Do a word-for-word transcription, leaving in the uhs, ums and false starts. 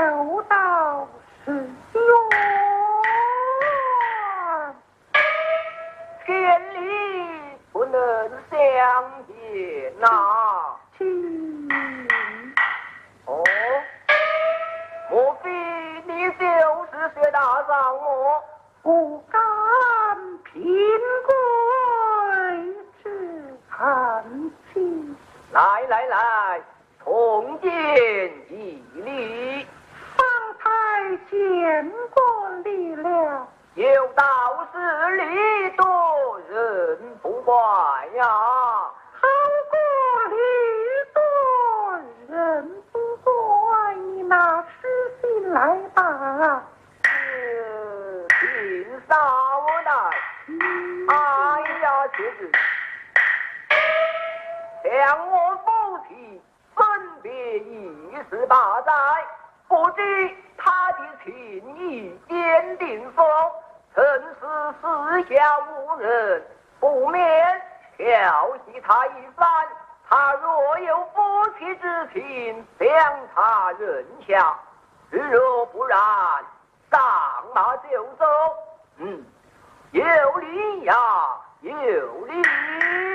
有道是冤， 千里不能相见呐、 请哦，莫非你就是薛大丈么？ 不敢凭贵之看齐。 来来来，同见一礼。 方才见过礼了， 有道是礼多人不怪呀。 好过礼多人不怪，你拿实心来吧。 是凭啥我来？哎呀，确实，向我夫妻分别一十八载，不知他的情意坚定否？曾是四下无人，不免调戏他一番。他若有夫妻之情，将他认下；若不然，上马就走。嗯，有理呀，有理。